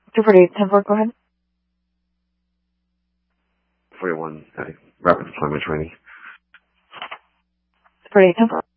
248 10-4, go ahead. 41, rapid deployment training. 248 10-4.